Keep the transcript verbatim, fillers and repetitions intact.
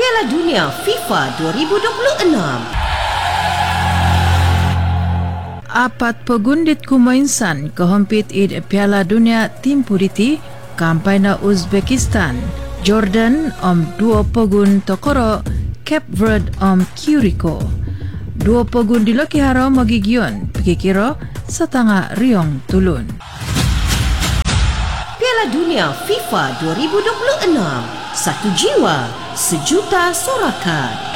Piala Dunia FIFA dua ribu dua puluh enam. Apat pegundit kumainsan kehompit id Piala Dunia tim puriti kampai na Uzbekistan, Jordan om dua pegun tokoro, Cape Verde om Curacao. Dua pegun di Lokiharo magigion, pikikiro setengah riong tulun. Piala Dunia FIFA dua ribu dua puluh enam. Satu jiwa, sejuta sorakan.